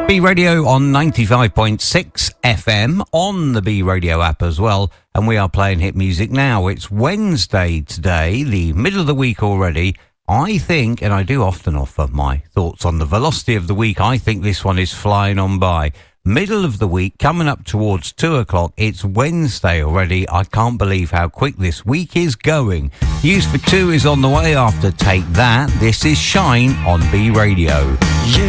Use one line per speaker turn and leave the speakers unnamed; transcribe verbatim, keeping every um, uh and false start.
B Radio on ninety-five point six F M on the B Radio app as well. And we are playing hit music now. It's Wednesday today, the middle of the week already. I think, and I do often offer my thoughts on the velocity of the week, I think this one is flying on by. Middle of the week, coming up towards two o'clock. It's Wednesday already. I can't believe how quick this week is going. News for Two is on the way after Take That. This is Shine on B Radio.